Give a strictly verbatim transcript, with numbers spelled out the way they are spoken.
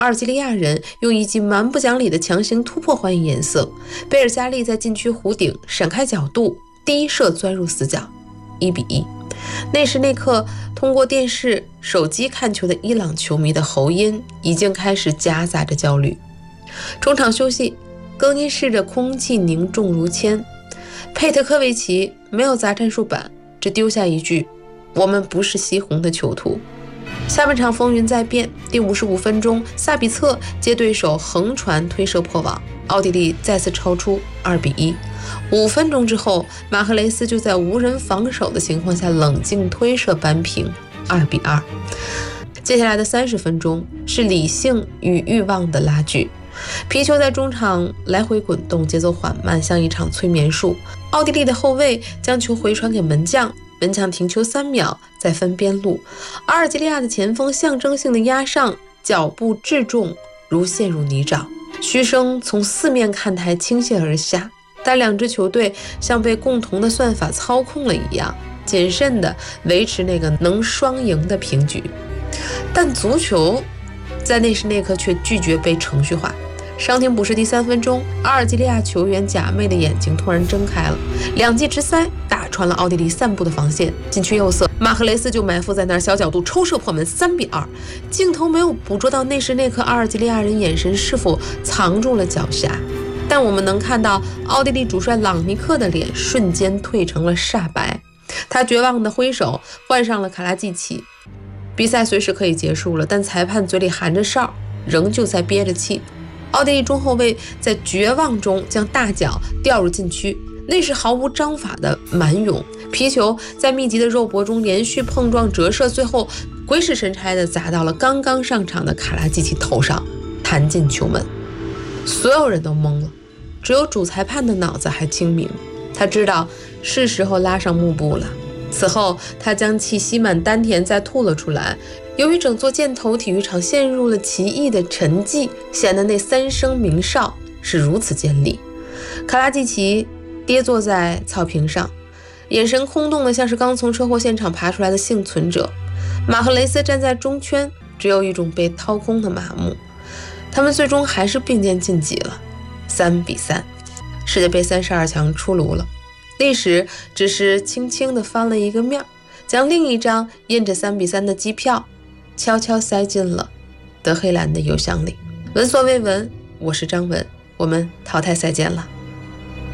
阿尔及利亚人用一记蛮不讲理的强行突破换颜色，贝尔加利在禁区弧顶闪开角度，第一射钻入死角，一比一。那时那刻，通过电视、手机看球的伊朗球迷的喉音已经开始夹杂着焦虑。中场休息，更衣室的空气凝重如铅。佩特科维奇没有砸战术板，只丢下一句：“我们不是西红的囚徒。”下半场风云再变，第五十五分钟，萨比策接对手横传推射破网，奥地利再次超出二比一。五分钟之后，马赫雷斯就在无人防守的情况下冷静推射扳平二比二。接下来的三十分钟是理性与欲望的拉锯，皮球在中场来回滚动，节奏缓慢，像一场催眠术。奥地利的后卫将球回传给门将，门将停球三秒，再分边路。阿尔及利亚的前锋象征性的压上，脚步质重，如陷入泥沼。嘘声从四面看台倾泻而下，但两支球队像被共同的算法操控了一样，谨慎地维持那个能双赢的平局。但足球在那时那刻却拒绝被程序化。伤停补时第三分钟，阿尔及利亚球员贾妹的眼睛突然睁开了，两记直塞打穿了奥地利散步的防线，禁区右侧，马赫雷斯就埋伏在那儿，小角度抽射破门，三比二。镜头没有捕捉到那时那刻阿尔及利亚人眼神是否藏住了狡黠，但我们能看到奥地利主帅朗尼克的脸瞬间褪成了煞白，他绝望地挥手换上了卡拉季奇。比赛随时可以结束了，但裁判嘴里含着哨，仍旧在憋着气。奥地利中后卫在绝望中将大脚掉入禁区，那是毫无章法的蛮勇，皮球在密集的肉搏中连续碰撞折射，最后鬼使神差地砸到了刚刚上场的卡拉季奇头上，弹进球门。所有人都懵了，只有主裁判的脑子还清明，他知道是时候拉上幕布了。此后他将气吸满丹田，再吐了出来。由于整座箭头体育场陷入了奇异的沉寂，显得那三声鸣哨是如此尖利。卡拉季奇跌坐在草坪上，眼神空洞的像是刚从车祸现场爬出来的幸存者。马赫雷斯站在中圈，只有一种被掏空的麻木。他们最终还是并肩晋级了，三比三，世界杯三十二强出炉了。历史只是轻轻地翻了一个面，将另一张印着三比三的机票悄悄塞进了德黑兰的邮箱里。闻所未闻，我是张文，我们淘汰赛见了。